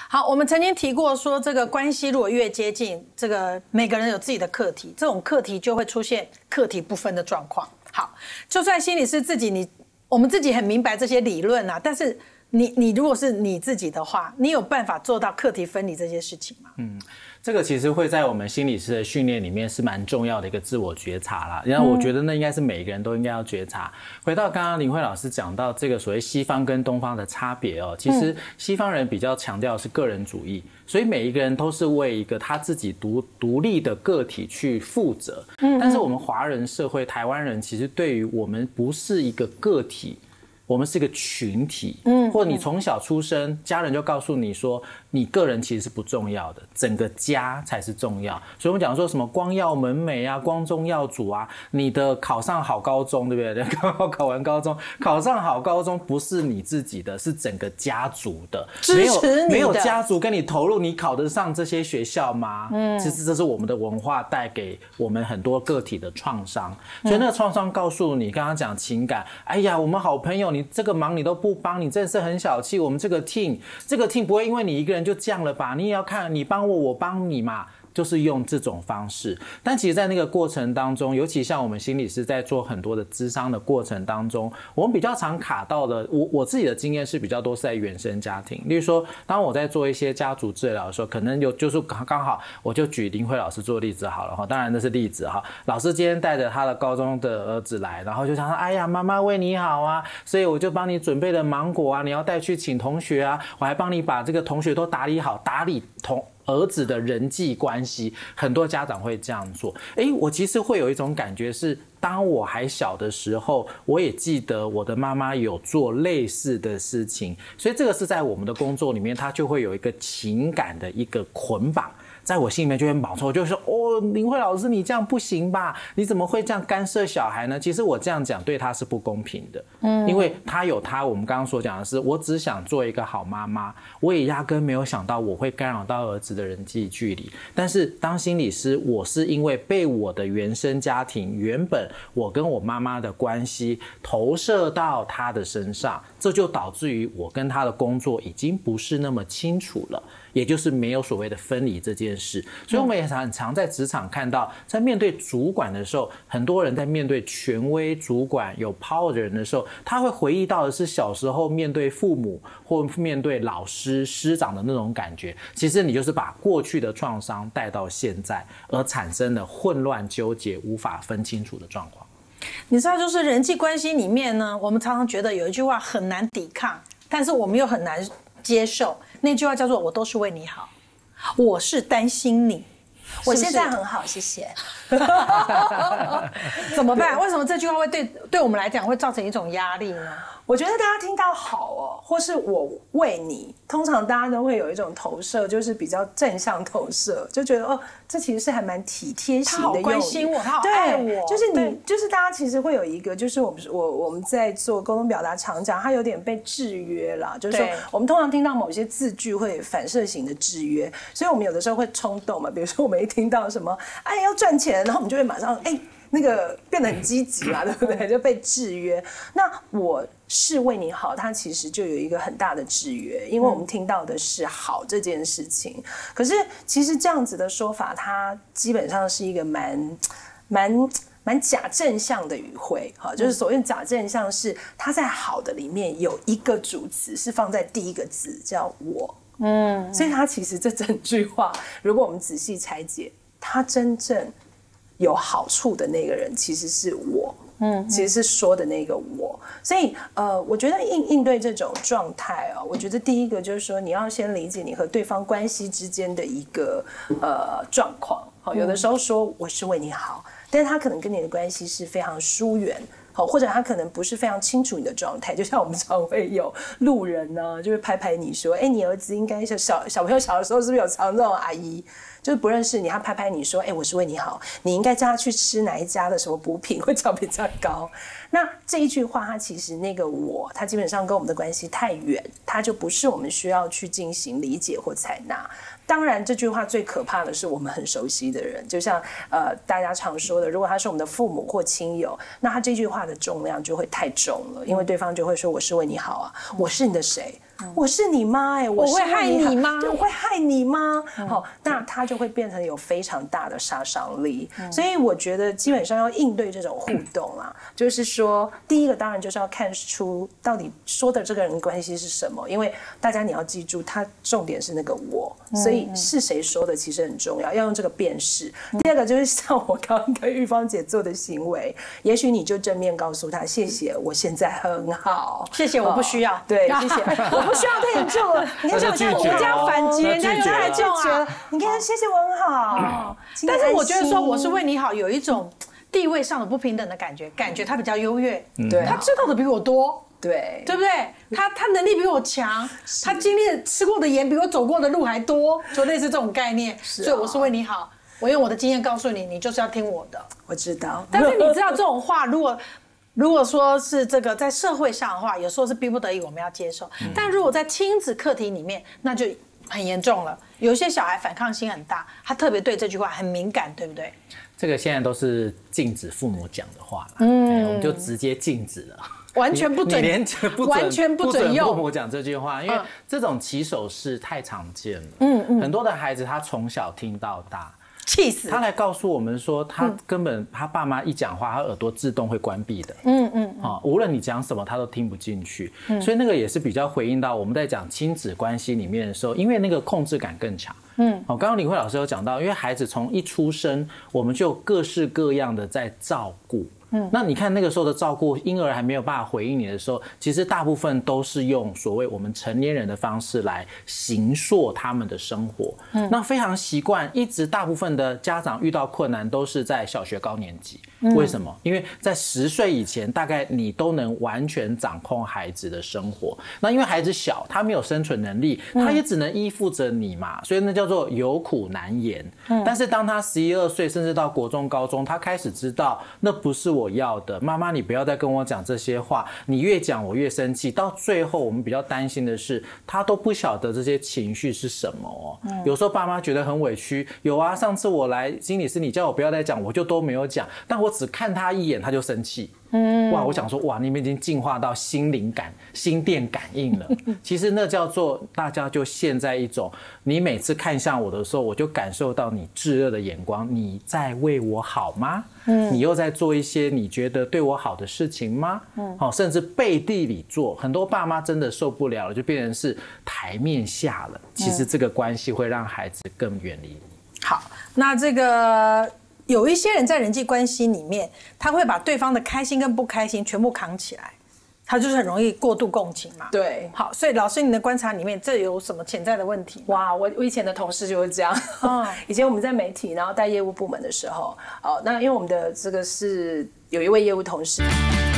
好，我们曾经提过说，这个关系如果越接近，这个每个人有自己的课题，这种课题就会出现课题不分的状况。好，就算心理师自己我们自己很明白这些理论啊，但是你如果是你自己的话，你有办法做到课题分离这些事情吗？ 这个其实会在我们心理师的训练里面是蛮重要的一个自我觉察啦。然后我觉得那应该是每个人都应该要觉察。回到刚刚林慧老师讲到这个所谓西方跟东方的差别哦，其实西方人比较强调的是个人主义，所以每一个人都是为一个他自己独立的个体去负责。但是我们华人社会，台湾人其实对于我们不是一个个体，我们是一个群体，或者你从小出生，家人就告诉你说，你个人其实是不重要的，整个家才是重要。所以我们讲说什么光耀门楣啊，光宗耀祖啊，你的考上好高中，对不对？刚好考完高中，考上好高中不是你自己的，是整个家族的， 支持你的， 没有家族跟你投入，你考得上这些学校吗？其实这是我们的文化带给我们很多个体的创伤。所以那个创伤告诉你，刚刚讲情感，哎呀，我们好朋友，你这个忙你都不帮，你真的是很小气。我们这个 team 不会因为你一个人就这样了吧？你也要看你帮我，我帮你嘛。就是用这种方式，但其实在那个过程当中，尤其像我们心理师在做很多的咨商的过程当中，我们比较常卡到的，我自己的经验是比较多是在原生家庭。例如说，当我在做一些家族治疗的时候，可能就是刚好，我就举林慧老师做例子好了哈，当然那是例子哈。老师今天带着他的高中的儿子来，然后就想说，哎呀，妈妈为你好啊，所以我就帮你准备了芒果啊，你要带去请同学啊，我还帮你把这个同学都打理好，打理儿子的人际关系，很多家长会这样做。我其实会有一种感觉是，当我还小的时候，我也记得我的妈妈有做类似的事情，所以这个是在我们的工作里面，它就会有一个情感的一个捆绑。在我心里面就会冒出，就说林慧老师你这样不行吧？你怎么会这样干涉小孩呢？其实我这样讲对他是不公平的，因为他有他，我们刚刚所讲的是，我只想做一个好妈妈，我也压根没有想到我会干扰到儿子的人际距离。但是当心理师，我是因为被我的原生家庭，原本我跟我妈妈的关系投射到他的身上，这就导致于我跟他的工作已经不是那么清楚了。也就是没有所谓的分离这件事，所以我们也很常在职场看到，在面对主管的时候，很多人在面对权威主管有 power 的人的时候，他会回忆到的是小时候面对父母或面对老师师长的那种感觉。其实你就是把过去的创伤带到现在，而产生了混乱纠结无法分清楚的状况。 你知道，就是人际关系里面呢，我们常常觉得有一句话很难抵抗，但是我们又很难接受，那句话叫做我都是为你好，我是担心你， 我现在很好，谢谢。 怎么办？为什么这句话会对我们来讲会造成一种压力呢？ 我觉得大家听到好或是我为你，通常大家都会有一种投射，就是比较正向投射，就觉得这其实是还蛮体贴型的用语， 他好关心我，他好爱我， 就是大家其实会有一个，就是我们在做沟通表达常讲，它有点被制约了，就是说我们通常听到某些字句会反射型的制约，所以我们有的时候会冲动嘛，比如说我们一听到什么要赚钱，然后我们就会马上那个变得很积极嘛，对不对？就被制约。那我是为你好，它其实就有一个很大的制约，因为我们听到的是好这件事情。可是其实这样子的说法，它基本上是一个蛮假正向的语汇，就是所谓的假正向是它在好的里面有一个主词是放在第一个字叫我，所以它其实这整句话，如果我们仔细拆解，它真正有好处的那个人其实是我，其实是说的那个我。所以我觉得应对这种状态我觉得第一个就是说，你要先理解你和对方关系之间的一个状况。有的时候说我是为你好，但是他可能跟你的关系是非常疏远，或者他可能不是非常清楚你的状态。就像我们常会有路人呢，就会拍拍你说，你儿子应该是小朋友小的时候是不是有常这种阿姨？就是不认识你，他拍拍你说，我是为你好，你应该叫他去吃哪一家的什么补品会长比较高。那这一句话，它其实那个我，它基本上跟我们的关系太远，它就不是我们需要去进行理解或采纳。当然，这句话最可怕的是我们很熟悉的人，就像大家常说的，如果他是我们的父母或亲友，那他这句话的重量就会太重了，因为对方就会说我是为你好啊，我是你的谁？ 我是你妈哎，我会害你吗？ 对，我会害你吗？好，那他就会变成有非常大的杀伤力。所以我觉得基本上要应对这种互动啊，就是说，第一个当然就是要看出到底说的这个人关系是什么，因为大家你要记住，他重点是那个我，所以是谁说的其实很重要，要用这个辨识。第二个就是像我刚刚跟玉芳姐做的行为，也许你就正面告诉他，谢谢，我现在很好， 谢谢，我不需要， 对，谢谢，我不需要太严重了。你看， 我这样反击，人家又太重啊。 你看，谢谢，我很好。 但是我觉得说我是为你好，有一种地位上的不平等的感觉他比较优越， 对， 他知道的比我多。 对， 对不对？他能力比我强，他经历吃过的盐比我走过的路还多，就类似这种概念。所以我是为你好，我用我的经验告诉你，你就是要听我的。 我知道， 但是你知道这种话，如果说是这个在社会上的话，有时候是逼不得已我们要接受。但如果在亲子课题里面，那就很严重了。有一些小孩反抗心很大，他特别对这句话很敏感，对不对？ 这个现在都是禁止父母讲的话了，我们就直接禁止了。 完全不准，完全不准用父母讲这句话，因为这种起手式太常见了。很多的孩子他从小听到大， 气死。 他来告诉我们说，他根本他爸妈一讲话，他耳朵自动会关闭的。无论你讲什么，他都听不进去。所以那个也是比较回应到我们在讲亲子关系里面的时候，因为那个控制感更强。刚刚李慧老师有讲到，因为孩子从一出生，我们就各式各样的在照顾。那你看那个时候的照顾，婴儿还没有办法回应你的时候，其实大部分都是用所谓我们成年人的方式来形塑他们的生活。那非常习惯，一直大部分的家长遇到困难都是在小学高年级。为什么？因为在10岁以前，大概你都能完全掌控孩子的生活。那因为孩子小，他没有生存能力，他也只能依附着你嘛，所以那叫做有苦难言。但是当他11、12岁，甚至到国中、高中，他开始知道那不是我要的，妈妈你不要再跟我讲这些话，你越讲我越生气。到最后我们比较担心的是，他都不晓得这些情绪是什么哦。有时候爸妈觉得很委屈，有啊，上次我来心理师，你叫我不要再讲，我就都没有讲，但我只看他一眼他就生气。哇，我想说，哇，你们已经进化到心灵感、心电感应了。其实那叫做大家就陷在一种，你每次看向我的时候，我就感受到你炙热的眼光，你在为我好吗？你又在做一些你觉得对我好的事情吗？甚至背地里做，很多爸妈真的受不了了，就变成是台面下了。其实这个关系会让孩子更远离你。 好，那这个。有一些人在人际关系里面，他会把对方的开心跟不开心全部扛起来，他就是很容易过度共情嘛。 对， 好，所以老师你的观察里面，这有什么潜在的问题？ 哇，我以前的同事就是这样。以前我们在媒体，然后带业务部门的时候，那因为我们的这个是有一位业务同事。